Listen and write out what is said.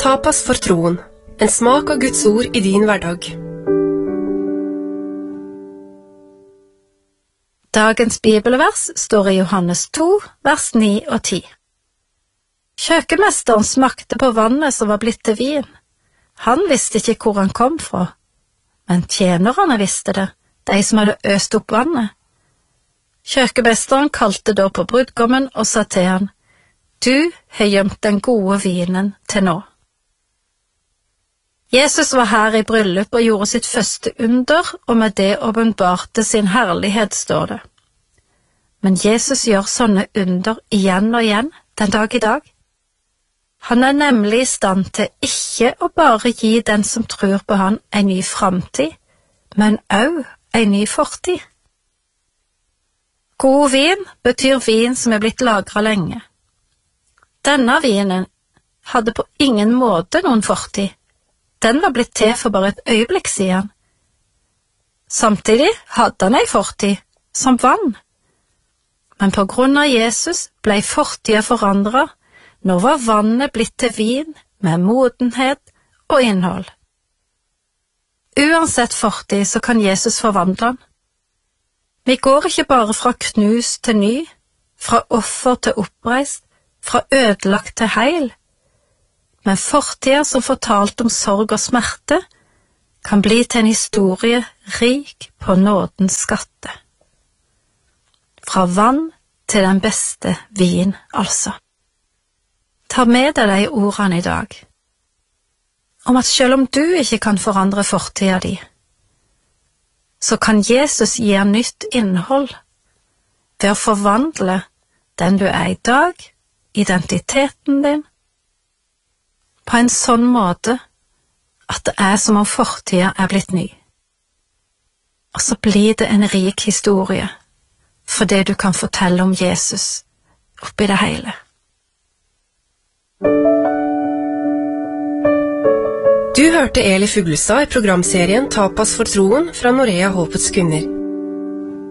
Tapas for troen. En smak av Guds ord i din hverdag. Dagens bibelvers står i Johannes 2, vers 9 og 10. Kjøkkenmesteren smakte på vannet som var blitt til vin. Han visste ikke hvor han kom fra, men tjenerne visste det, de som hadde øst opp vannet. Kjøkkenmesteren kalte da på brudgommen og sa til han, «Du har gjemt den gode vinen til nå.» Jesus var her i bryllup og gjorde sitt første under, og med det åpenbarte sin herlighet, står det. Men Jesus gjør sånne under igjen og igjen, den dag i dag. Han er nemlig i stand til ikke å bare gi den som tror på han en ny framtid, men også en ny fortid. God vin betyr vin som er blitt lagret lenge. Denne vinen hadde på ingen måte noen fortid. Den var blitt til for bare et øyeblikk siden. Samtidig hadde han en fortid, som vann. Men på grunn av Jesus ble fortida forandret. Nå var vannet blitt til vin med modenhet og innhold. Uansett fortid så kan Jesus forvandle den. Vi går ikke bare fra knust til ny, fra offer til oppreist, fra ødelagt til heil. Men fortida som fortalt om sorg og smerte, kan bli til en historie rik på nådens skatte. Fra vann til den beste vin, altså. Ta med deg de ordene i dag, om at selv om du ikke kan forandre fortida di, så kan Jesus gi deg nytt innhold ved å forvandle den du er i dag, identiteten din, på en sånn måte at det er som om fortida er blitt ny. Og så blir det en rik historie, fordi du kan fortelle om Jesus oppi det hele. Du hørte Eli Fuglestad i programserien Tapas for troen fra Norea Håpets Kvinner.